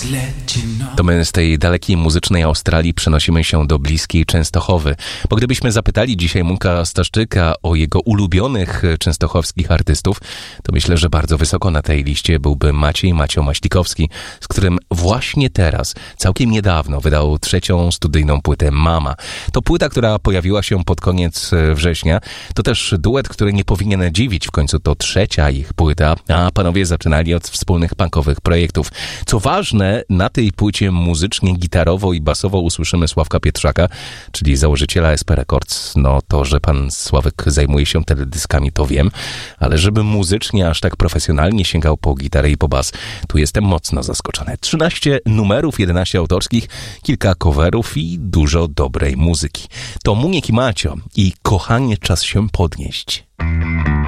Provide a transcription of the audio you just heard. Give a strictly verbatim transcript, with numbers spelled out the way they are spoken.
To my z tej dalekiej muzycznej Australii przenosimy się do bliskiej Częstochowy. Bo gdybyśmy zapytali dzisiaj Munka Staszczyka o jego ulubionych częstochowskich artystów, to myślę, że bardzo wysoko na tej liście byłby Maciej Macio Maślikowski, z którym właśnie teraz, całkiem niedawno, wydał trzecią studyjną płytę Mama. To płyta, która pojawiła się pod koniec września. To też duet, który nie powinien dziwić. W końcu to trzecia ich płyta, a panowie zaczynali od wspólnych punkowych projektów. Co ważne, na tej płycie muzycznie, gitarowo i basowo usłyszymy Sławka Pietrzaka, czyli założyciela S P Records. No to, że pan Sławek zajmuje się teledyskami, to wiem, ale żeby muzycznie aż tak profesjonalnie sięgał po gitarę i po bas, tu jestem mocno zaskoczony. trzynaście numerów, jedenaście autorskich, kilka coverów i dużo dobrej muzyki. To Muniek i Macio i Kochanie, czas się podnieść.